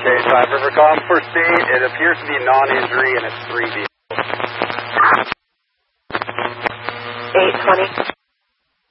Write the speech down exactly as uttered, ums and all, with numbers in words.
Okay, Five River Calm, proceed. It appears to be non-injury and it's three vehicles. eight twenty.